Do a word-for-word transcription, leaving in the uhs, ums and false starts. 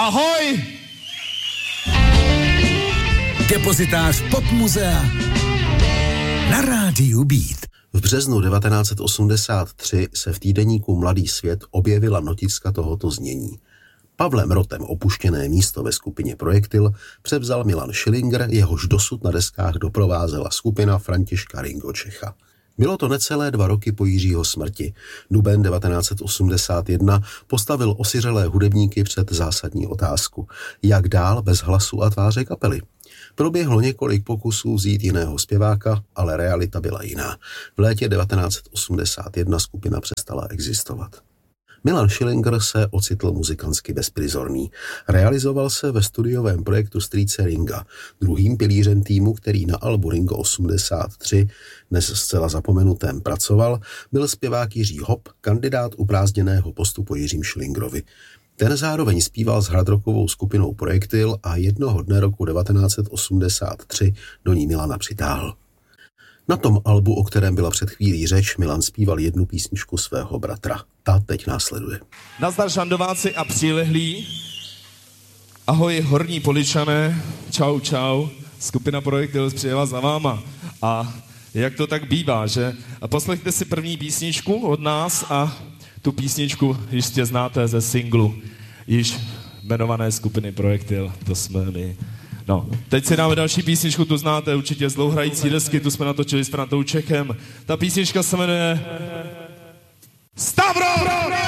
Ahoj! Depozitář Popmuzea na rádiu Beat. V březnu devatenáct set osmdesát tři se v týdeníku Mladý svět objevila noticka tohoto znění. Pavlem Rotem opuštěné místo ve skupině Projektil převzal Milan Schillinger, jehož dosud na deskách doprovázela skupina Františka Ringo Čecha. Bylo to necelé dva roky po Jiřího smrti. Duben devatenáct set osmdesát jedna postavil osiřelé hudebníky před zásadní otázku. Jak dál bez hlasu a tváře kapely? Proběhlo několik pokusů vzít jiného zpěváka, ale realita byla jiná. V létě devatenáct set osmdesát jedna skupina přestala existovat. Milan Schillinger se ocitl muzikantsky bezprizorný. Realizoval se ve studiovém projektu strýce Ringa, druhým pilířem týmu, který na albu Ringo osmdesát tři, dnes zcela zapomenutém, pracoval, byl zpěvák Jiří Hop, kandidát uprázdněného postu po Jiřím Schillingerovi. Ten zároveň zpíval s hardrockovou skupinou Projektil a jednoho dne roku devatenáct set osmdesát tři do ní Milana přitáhl. Na tom albu, o kterém byla před chvílí řeč, Milan zpíval jednu písničku svého bratra. Ta teď následuje. Nazdar šandováci a přilehlí. Ahoj horní Poličané. Čau, čau. Skupina Projektil přijela za váma. A jak to tak bývá, že? A poslechte si první písničku od nás a tu písničku jistě znáte ze singlu již jmenované skupiny Projektil. To jsme my. No, teď si dáme další písničku, tu znáte určitě z dlouhrající desky, tu jsme natočili s Frantou Čechem. Ta písnička se jmenuje Stavro!